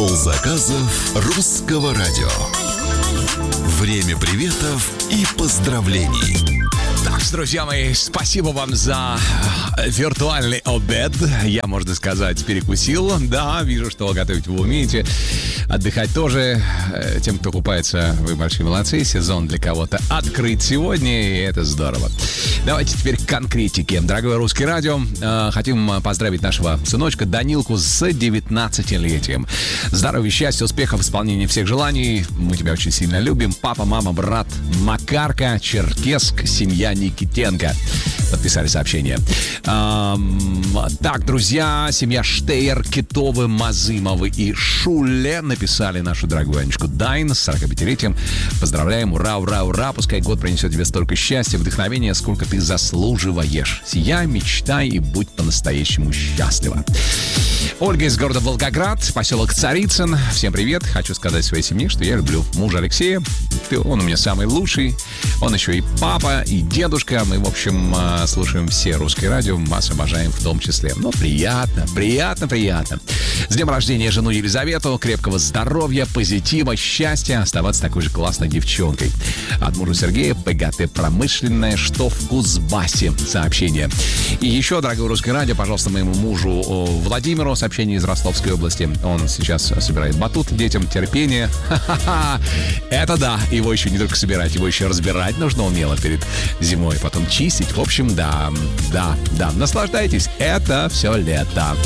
Заказов Русского радио. Время приветов и поздравлений. Так, друзья мои, спасибо вам за виртуальный обед. Я, можно сказать, перекусил. Да, вижу, что готовить вы умеете. Отдыхать тоже. Тем, кто купается, вы большие молодцы. Сезон для кого-то открыт сегодня, и это здорово. Давайте теперь к конкретике. Дорогое Русское радио, хотим поздравить нашего сыночка Данилку с 19-летием. Здоровья, счастья, успехов, исполнения всех желаний. Мы тебя очень сильно любим. Папа, мама, брат, Макарка, Черкесск, семья Никитенко. Подписали сообщение. Так, друзья, семья Штейр, Китовы, Мазымовы и Шуле написали нашу дорогую Анечку Дайн с 45-летием. Поздравляем, ура, ура, ура. Пускай год принесет тебе столько счастья, вдохновения, сколько ты заслуживаешь. Сияй, мечтай и будь по-настоящему счастлива. Ольга из города Волгоград, поселок Царицын. Всем привет. Хочу сказать своей семье, что я люблю мужа Алексея. Он у меня самый лучший. Он еще и папа, и дедушка. Мы, в общем, слушаем все русское радио. Вас обожаем в том числе. Ну, приятно, приятно, приятно. С днем рождения жену Елизавету. Крепкого здоровья, позитива, счастья. Оставаться такой же классной девчонкой. От мужа Сергея, ПГТ промышленное, что в Кузбассе. Сообщение. И еще, дорогое русское радио, пожалуйста, моему мужу Владимиру сообщение из Ростовской области. Он сейчас собирает батут детям. Терпение. Ха-ха-ха. Это да. Его еще не только собирать, его еще разбирать нужно умело перед зимой. Потом чистить. В общем, да. Наслаждайтесь. Это все лето.